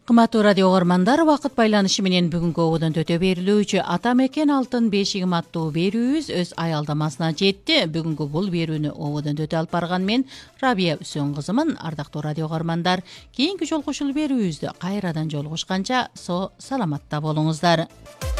Кыматтуу радио угармандар, вакыт байланышы менен бүгүнкү ободон төтө берилүүчү Ата мекен алтын бешигим аттуу берүүбүз өз аялдамасына жетти. Бүгүнкү бул берүүнү ободон төтө алып барган мен Рабия Үсөн кызымын. Ардактуу радио угармандар, кийинки жолкушул берүүбүздө кайрадан жолугушканча саламатта болуңуздар.